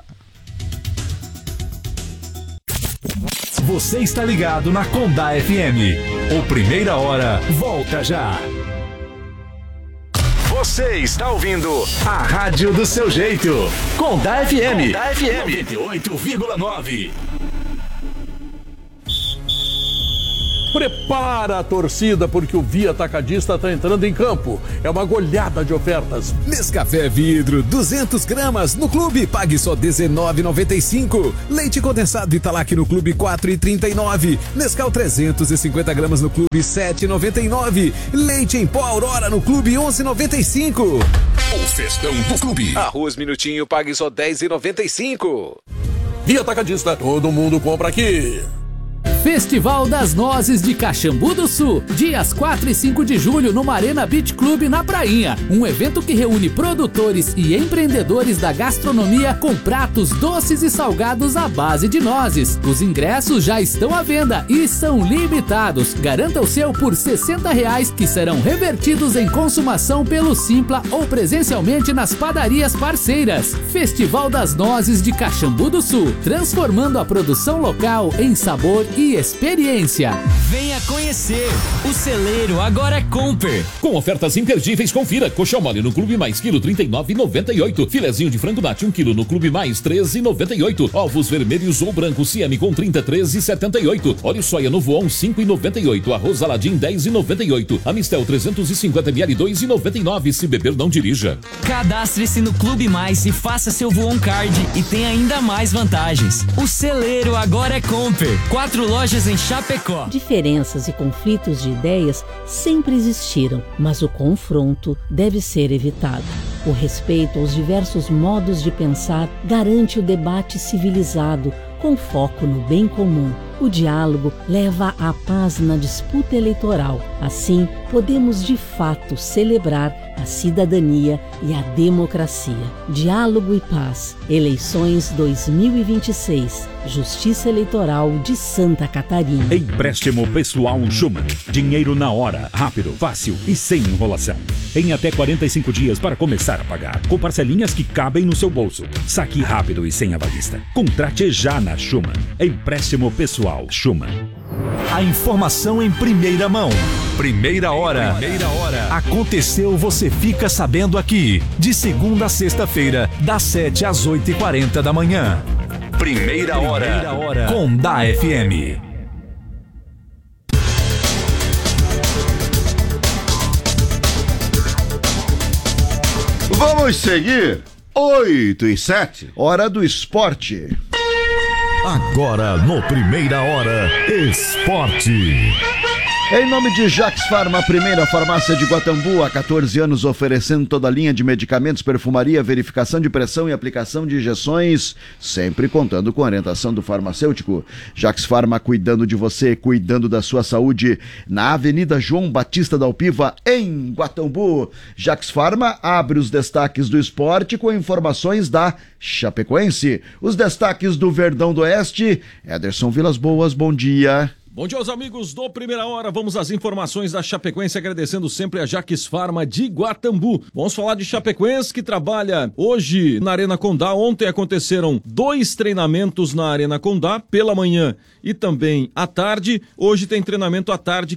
Você está ligado na Condá FM. O Primeira Hora volta já. Você está ouvindo a rádio do seu jeito. Condá FM. Condá FM 98,9. Prepara a torcida, porque o Via Atacadista está entrando em campo. É uma goleada de ofertas. Nescafé vidro, 200 gramas no clube, pague só R$19,95. Leite condensado Italac no clube, R$4,39. Nescau 350 gramas no clube, R$7,99. Leite em pó Aurora no clube, R$11,95. O festão do clube. Arroz Minutinho, pague só R$10,95. Via Atacadista, todo mundo compra aqui. Festival das Nozes de Caxambu do Sul, dias 4 e 5 de julho no Marena Beach Club na Prainha. Um evento que reúne produtores e empreendedores da gastronomia com pratos doces e salgados à base de nozes. Os ingressos já estão à venda e são limitados. Garanta o seu por R$60, que serão revertidos em consumação pelo Simpla ou presencialmente nas padarias parceiras. Festival das Nozes de Caxambu do Sul, transformando a produção local em sabor e experiência. Venha conhecer. O celeiro agora é Comper. Com ofertas imperdíveis, confira. Coxão mole no Clube Mais, quilo R$39,98. Filezinho de frango nati, 1 quilo no Clube Mais, R$13,98. Ovos vermelhos ou brancos Ciame com 33,78. Óleo soia no Voon, R$5,98. Arroz Aladim, R$10,98. Amistel 350 ml, R$2,99. Se beber, não dirija. Cadastre-se no Clube Mais e faça seu Voon Card e tem ainda mais vantagens. O celeiro agora é Comper. 4 lojas em Chapecó. Diferenças e conflitos de ideias sempre existiram, mas o confronto deve ser evitado. O respeito aos diversos modos de pensar garante o debate civilizado, com foco no bem comum. O diálogo leva à paz na disputa eleitoral. Assim, podemos de fato celebrar a cidadania e a democracia. Diálogo e paz. Eleições 2026. Justiça Eleitoral de Santa Catarina. Empréstimo pessoal Schumann. Dinheiro na hora, rápido, fácil e sem enrolação. Em até 45 dias para começar a pagar. Com parcelinhas que cabem no seu bolso. Saque rápido e sem avalista. Contrate já na Schumann. Empréstimo pessoal Schumann. A informação em primeira mão. Primeira hora. Aconteceu, você fica sabendo aqui. De segunda a sexta-feira, das 7 às 8h40 da manhã. Primeira hora. Com Da FM. Vamos seguir. 8h07. Hora do esporte. Agora no Primeira Hora, esporte. Em nome de Jax Farma, a primeira farmácia de Guatambu, há 14 anos oferecendo toda a linha de medicamentos, perfumaria, verificação de pressão e aplicação de injeções, sempre contando com a orientação do farmacêutico. Jax Farma, cuidando de você, cuidando da sua saúde, na Avenida João Batista da Alpiva, em Guatambu. Jax Farma abre os destaques do esporte com informações da Chapecoense. Os destaques do Verdão do Oeste. Ederson Vilas Boas, bom dia. Bom dia aos amigos do Primeira Hora, vamos às informações da Chapecoense, agradecendo sempre a Jax Farma de Guatambu. Vamos falar de Chapecoense, que trabalha hoje na Arena Condá. Ontem aconteceram 2 treinamentos na Arena Condá, pela manhã e também à tarde. Hoje tem treinamento à tarde,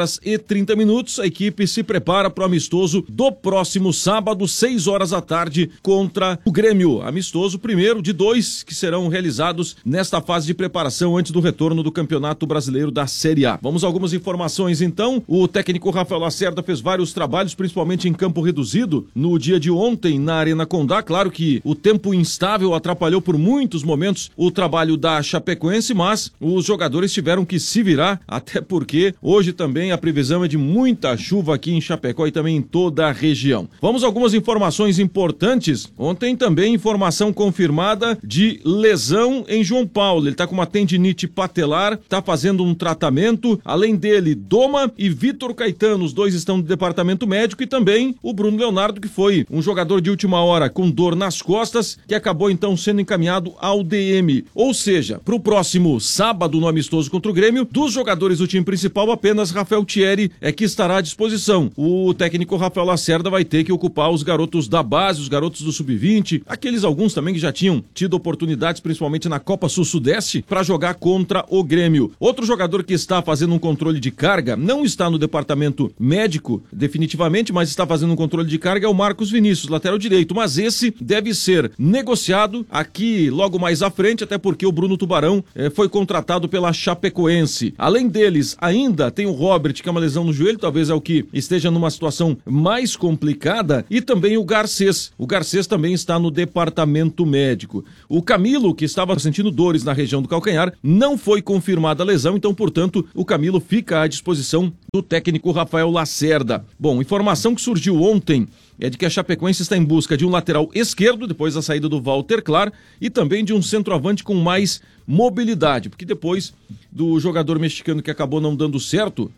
15h30. A equipe se prepara para o amistoso do próximo sábado, 6h da tarde, contra o Grêmio. Amistoso primeiro de 2 que serão realizados nesta fase de preparação antes do retorno do Campeonato Brasileiro da Série A. Vamos a algumas informações então. O técnico Rafael Lacerda fez vários trabalhos, principalmente em campo reduzido, no dia de ontem na Arena Condá. Claro que o tempo instável atrapalhou por muitos momentos o trabalho da Chapecoense, mas os jogadores tiveram que se virar, até porque hoje também a previsão é de muita chuva aqui em Chapecó e também em toda a região. Vamos a algumas informações importantes. Ontem também informação confirmada de lesão em João Paulo. Ele está com uma tendinite patelar, está fazendo um tratamento. Além dele, Doma e Vitor Caetano, os 2 estão no departamento médico, e também o Bruno Leonardo, que foi um jogador de última hora com dor nas costas, que acabou então sendo encaminhado ao DM. Ou seja, para o próximo sábado no amistoso contra o Grêmio, dos jogadores do time principal, apenas Rafael Thierry é que estará à disposição. O técnico Rafael Lacerda vai ter que ocupar os garotos da base, os garotos do Sub-20, aqueles alguns também que já tinham tido oportunidades, principalmente na Copa Sul-Sudeste, para jogar contra o Grêmio. Outro jogador jogador que está fazendo um controle de carga, não está no departamento médico definitivamente, mas está fazendo um controle de carga, é o Marcos Vinícius, lateral direito, mas esse deve ser negociado aqui logo mais à frente, até porque o Bruno Tubarão foi contratado pela Chapecoense. Além deles, ainda tem o Robert, que é uma lesão no joelho, talvez é o que esteja numa situação mais complicada, e também o Garcês. O Garcês também está no departamento médico. O Camilo, que estava sentindo dores na região do calcanhar, não foi confirmada a lesão, então, portanto, o Camilo fica à disposição do técnico Rafael Lacerda. Bom, informação que surgiu ontem é de que a Chapecoense está em busca de um lateral esquerdo, depois da saída do Walter Clar, e também de um centroavante com mais mobilidade, porque depois do jogador mexicano que acabou não dando certo,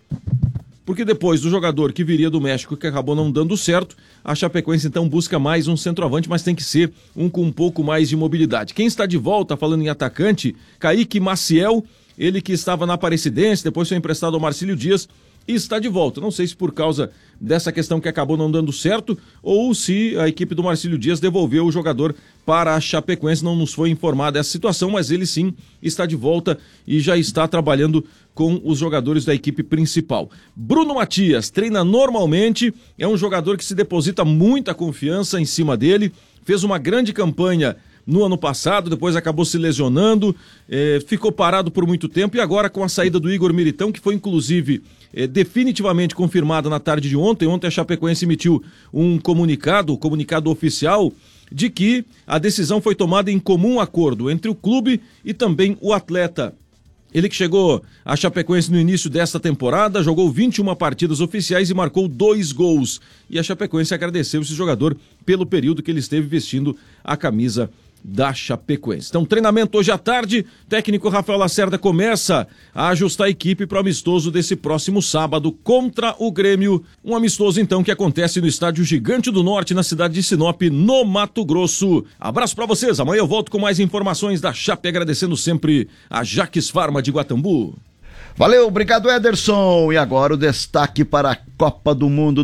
a Chapecoense então busca mais um centroavante, mas tem que ser um com um pouco mais de mobilidade. Quem está de volta, falando em atacante, Kaique Maciel, ele que estava na Aparecidense, depois foi emprestado ao Marcílio Dias, e está de volta. Não sei se por causa dessa questão que acabou não dando certo ou se a equipe do Marcílio Dias devolveu o jogador para a Chapecoense. Não nos foi informada essa situação, mas ele sim está de volta e já está trabalhando com os jogadores da equipe principal. Bruno Matias treina normalmente, é um jogador que se deposita muita confiança em cima dele, fez uma grande campanha no ano passado, depois acabou se lesionando, ficou parado por muito tempo, e agora com a saída do Igor Militão, que foi inclusive definitivamente confirmada na tarde de ontem. Ontem a Chapecoense emitiu um comunicado oficial, de que a decisão foi tomada em comum acordo entre o clube e também o atleta. Ele que chegou à Chapecoense no início desta temporada, jogou 21 partidas oficiais e marcou 2 gols. E a Chapecoense agradeceu esse jogador pelo período que ele esteve vestindo a camisa da Chapecoense. Então, treinamento hoje à tarde, técnico Rafael Lacerda começa a ajustar a equipe para o amistoso desse próximo sábado contra o Grêmio. Um amistoso, então, que acontece no Estádio Gigante do Norte, na cidade de Sinop, no Mato Grosso. Abraço para vocês, amanhã eu volto com mais informações da Chape, agradecendo sempre a Jaques Farma de Guatambu. Valeu, obrigado Ederson. E agora o destaque para a Copa do Mundo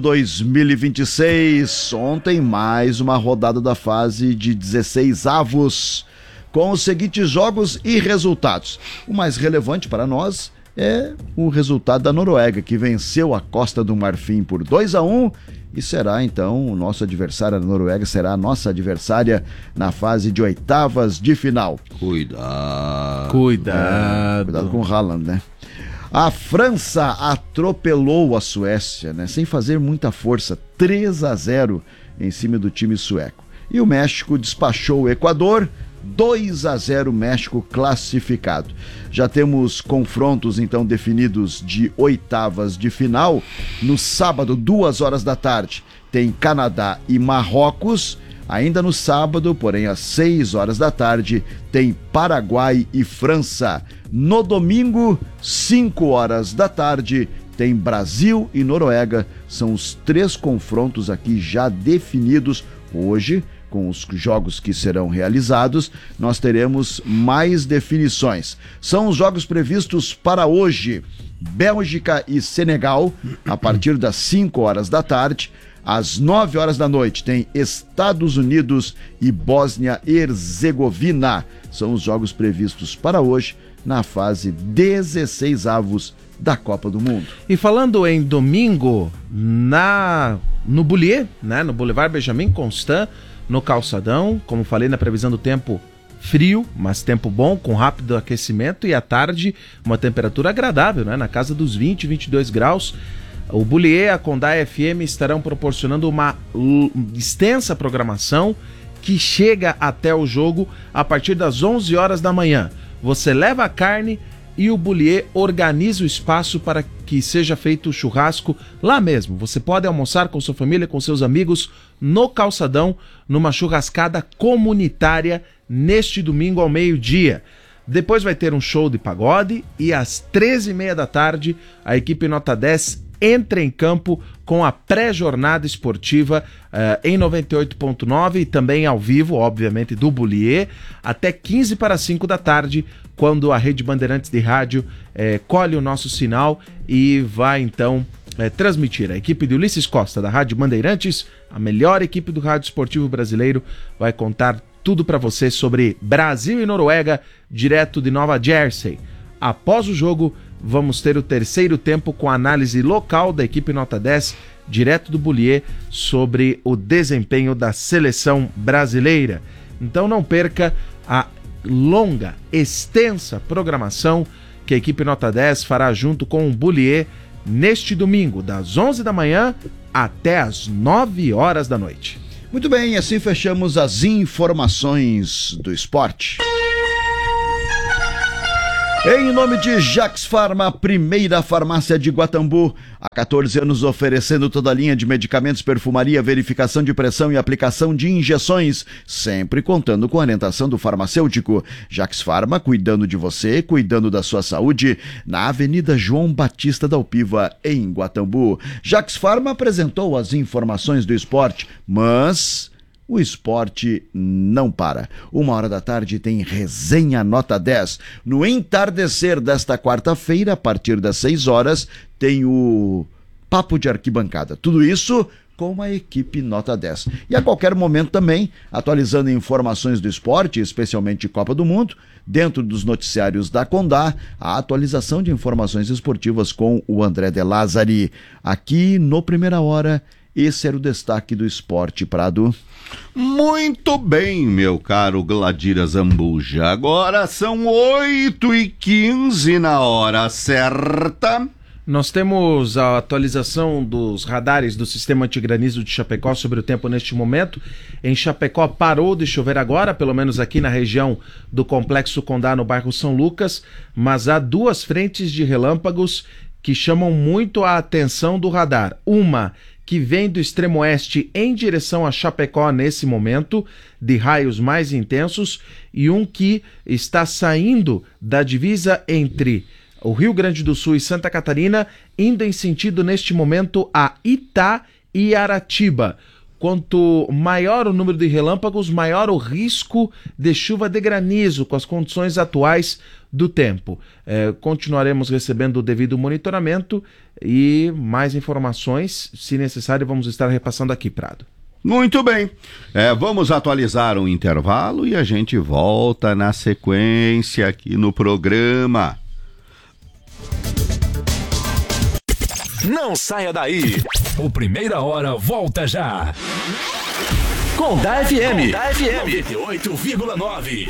2026. Ontem mais uma rodada da fase de 16avos, com os seguintes jogos e resultados. O mais relevante para nós é o resultado da Noruega, que venceu a Costa do Marfim por 2-1 e será então o nosso adversário. A Noruega será a nossa adversária na fase de oitavas de final. Cuidado com o Haaland, né? A França atropelou a Suécia, né? Sem fazer muita força, 3-0 em cima do time sueco. E o México despachou o Equador, 2-0, México classificado. Já temos confrontos então definidos de oitavas de final. No sábado, 2 da tarde, tem Canadá e Marrocos. Ainda no sábado, porém às 6 da tarde, tem Paraguai e França. No domingo, 5 da tarde, tem Brasil e Noruega. São os 3 confrontos aqui já definidos. Hoje, com os jogos que serão realizados, nós teremos mais definições. São os jogos previstos para hoje: Bélgica e Senegal, a partir das 5 da tarde. Às 9 da noite tem Estados Unidos e Bósnia-Herzegovina. São os jogos previstos para hoje na fase 16avos da Copa do Mundo. E falando em domingo, no Bullier, né, no Boulevard Benjamin Constant, no Calçadão, como falei na previsão do tempo, frio, mas tempo bom, com rápido aquecimento, e à tarde uma temperatura agradável, né, na casa dos 20, 22 graus. O Bullier, a Condá FM estarão proporcionando uma extensa programação que chega até o jogo a partir das 11 da manhã. Você leva a carne e o Bullier organiza o espaço para que seja feito o churrasco lá mesmo. Você pode almoçar com sua família, com seus amigos, no Calçadão, numa churrascada comunitária neste domingo ao meio-dia. Depois vai ter um show de pagode e às 13h30 da tarde a equipe Nota 10 entra em campo com a pré-jornada esportiva em 98.9 e também ao vivo, obviamente, do Bullier, até 4:45 da tarde, quando a Rede Bandeirantes de Rádio colhe o nosso sinal e vai então transmitir. A equipe de Ulisses Costa, da Rádio Bandeirantes, a melhor equipe do rádio esportivo brasileiro, vai contar tudo para você sobre Brasil e Noruega, direto de Nova Jersey. Após o jogo, vamos ter o terceiro tempo com análise local da equipe Nota 10, direto do Bullier, sobre o desempenho da seleção brasileira. Então não perca a longa, extensa programação que a equipe Nota 10 fará junto com o Bullier neste domingo, das 11 da manhã até as 9 horas da noite. Muito bem, assim fechamos as informações do esporte. Em nome de Jax Farma, primeira farmácia de Guatambu, há 14 anos oferecendo toda a linha de medicamentos, perfumaria, verificação de pressão e aplicação de injeções, sempre contando com a orientação do farmacêutico. Jax Farma, cuidando de você, cuidando da sua saúde, na Avenida João Batista da Alpiva, em Guatambu. Jax Farma apresentou as informações do esporte, mas o esporte não para. 1h da tarde tem Resenha Nota 10. No entardecer desta quarta-feira, a partir das 6 horas, tem o Papo de Arquibancada. Tudo isso com a equipe Nota 10. E a qualquer momento também, atualizando informações do esporte, especialmente Copa do Mundo, dentro dos noticiários da Condá, a atualização de informações esportivas com o André De Lázari. Aqui no Primeira Hora, esse era o destaque do esporte, Prado. Muito bem, meu caro Gladira Zambuja. Agora são 8h15 na hora certa. Nós temos a atualização dos radares do sistema antigranizo de Chapecó sobre o tempo neste momento. Em Chapecó parou de chover agora, pelo menos aqui na região do Complexo Condá, no bairro São Lucas, mas há duas frentes de relâmpagos que chamam muito a atenção do radar. Uma que vem do extremo oeste em direção a Chapecó nesse momento, de raios mais intensos, e um que está saindo da divisa entre o Rio Grande do Sul e Santa Catarina, indo em sentido neste momento a Itá e Aratiba. Quanto maior o número de relâmpagos, maior o risco de chuva de granizo com as condições atuais do tempo. Continuaremos recebendo o devido monitoramento e mais informações, se necessário, vamos estar repassando aqui, Prado. Muito bem, vamos atualizar o intervalo e a gente volta na sequência aqui no programa. Não saia daí. O Primeira Hora volta já. Condá FM. 98,9.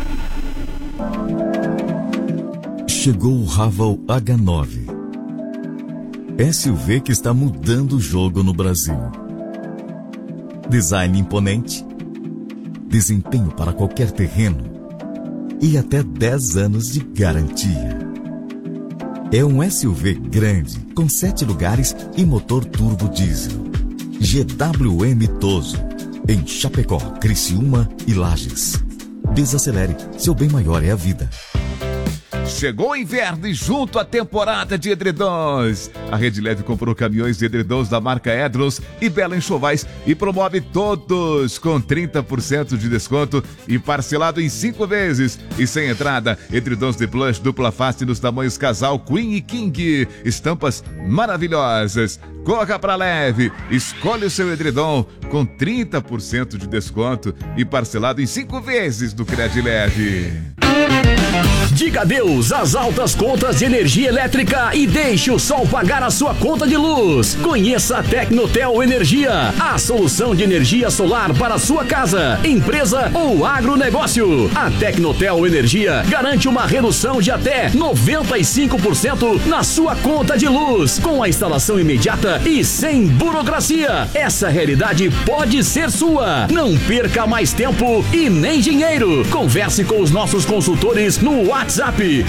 Chegou o Raval H9. SUV que está mudando o jogo no Brasil. Design imponente, desempenho para qualquer terreno e até 10 anos de garantia. É um SUV grande, com 7 lugares e motor turbo diesel. GWM Toso, em Chapecó, Criciúma e Lages. Desacelere, seu bem maior é a vida. Chegou o inverno e junto à temporada de edredons. A Rede Leve comprou caminhões de edredons da marca Edros e Bela Enxovais e promove todos com 30% de desconto e parcelado em 5 vezes. E sem entrada, edredons de plush dupla face nos tamanhos casal Queen e King. Estampas maravilhosas. Corra pra Leve, escolhe o seu edredom com 30% de desconto e parcelado em 5 vezes do Cred Leve. Diga adeus às altas contas de energia elétrica e deixe o sol pagar a sua conta de luz. Conheça a Tecnotel Energia, a solução de energia solar para a sua casa, empresa ou agronegócio. A Tecnotel Energia garante uma redução de até 95% na sua conta de luz, com a instalação imediata e sem burocracia. Essa realidade pode ser sua. Não perca mais tempo e nem dinheiro. Converse com os nossos consultores no WhatsApp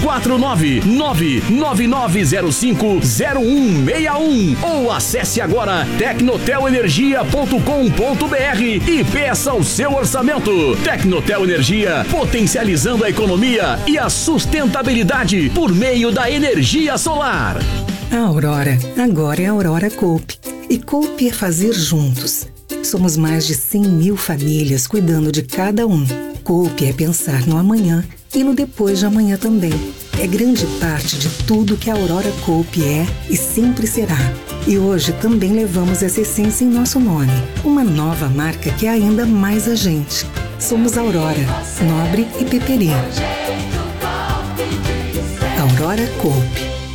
49999050161 ou acesse agora tecnotelenergia.com.br e peça o seu orçamento. Tecnotel Energia, potencializando a economia e a sustentabilidade por meio da energia solar. A Aurora agora é a Aurora Coop. E Coop é fazer juntos. Somos mais de 100 mil famílias cuidando de cada um. Coop é pensar no amanhã e no depois de amanhã também. É grande parte de tudo que a Aurora Coop é e sempre será. E hoje também levamos essa essência em nosso nome. Uma nova marca que é ainda mais a gente. Somos Aurora, Nobre e Peperi. Aurora Coop.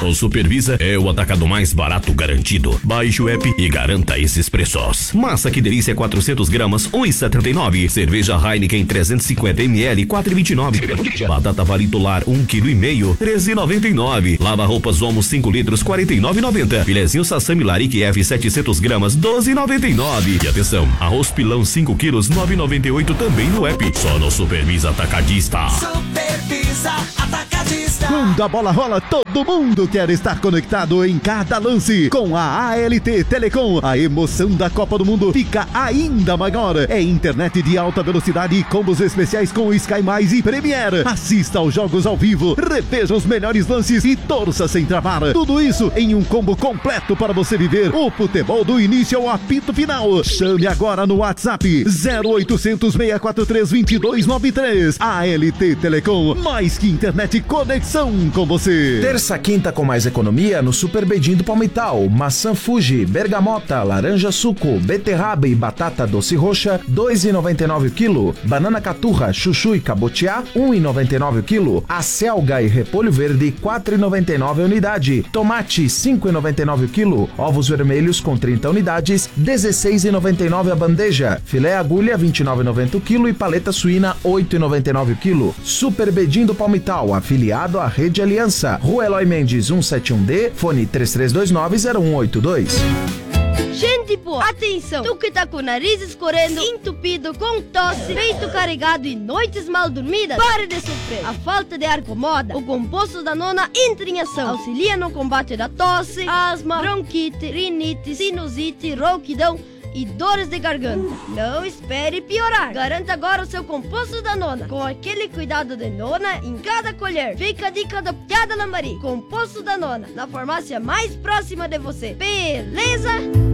O Supervisa é o atacado mais barato garantido. Baixe o app e garanta esses preços. Massa que delícia 400 gramas, 1,79. Cerveja Heineken 350 ml, 4,29. Batata Valitular 1,5 kg, 13,99. Lava roupas Omo 5 litros, 49,90. Filezinho Sassami Larique F 700 gramas, 12,99. E atenção, arroz pilão 5 quilos, 9,98 também no app. Só no Supervisa Atacadista. Supervisa Atacadista. Quando a bola rola, todo mundo quer estar conectado em cada lance. Com a ALT Telecom, a emoção da Copa do Mundo fica ainda maior. É internet de alta velocidade e combos especiais com Sky Mais e Premiere. Assista aos jogos ao vivo, reveja os melhores lances e torça sem travar. Tudo isso em um combo completo para você viver o futebol do início ao apito final. Chame agora no WhatsApp 0800 643 2293. ALT Telecom, mais que internet, conexão com você. Terça, quinta com mais economia no Super Bedim do Palmital. Maçã Fuji, bergamota, laranja suco, beterraba e batata doce roxa, 2,99 o quilo. Banana caturra, chuchu e cabotiá, 1,99 o quilo. Acelga e repolho verde, 4,99 a unidade. Tomate, 5,99 o quilo. Ovos vermelhos com 30 unidades, 16,99 a bandeja. Filé agulha, 29,90 o quilo e paleta suína, 8,99 o quilo. Super Bedim do Palmital, afiliado à Rede Aliança. Rua Eloy Mendes, 171D, fone 3329-0182. Gente boa, atenção! Tu que tá com o nariz escorrendo, entupido, com tosse, peito carregado e noites mal dormidas, pare de sofrer! A falta de ar incomoda, o composto da Nona entra em ação. Auxilia no combate da tosse, asma, bronquite, rinite, sinusite, rouquidão e dores de garganta. Não espere piorar. Garanta agora o seu composto da Nona, com aquele cuidado de Nona em cada colher. Fica a dica da Piada Lambari. Composto da Nona, na farmácia mais próxima de você. Beleza?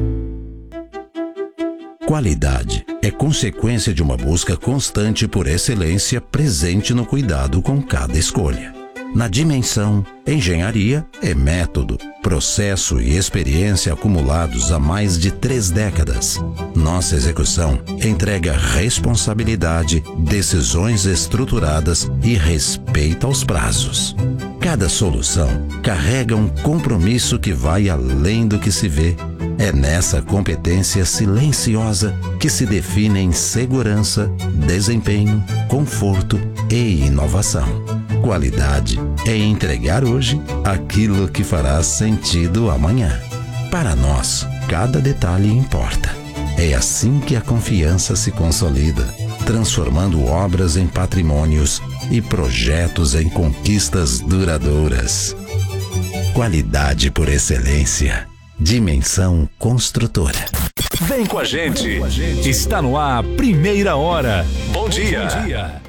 Qualidade é consequência de uma busca constante por excelência presente no cuidado com cada escolha. Na dimensão, engenharia é método, processo e experiência acumulados há mais de 3 décadas. Nossa execução entrega responsabilidade, decisões estruturadas e respeito aos prazos. Cada solução carrega um compromisso que vai além do que se vê. É nessa competência silenciosa que se definem segurança, desempenho, conforto e inovação. Qualidade é entregar hoje aquilo que fará sentido amanhã. Para nós, cada detalhe importa. É assim que a confiança se consolida, transformando obras em patrimônios e projetos em conquistas duradouras. Qualidade por excelência. Dimensão Construtora. Vem com a gente. Está no ar, Primeira Hora. Bom dia.